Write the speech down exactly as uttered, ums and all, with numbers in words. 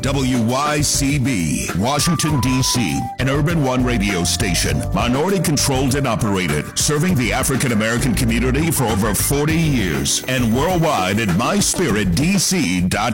W Y C B, Washington, D C, an Urban One radio station, minority-controlled and operated, serving the African-American community for over forty years, and worldwide at my spirit d c dot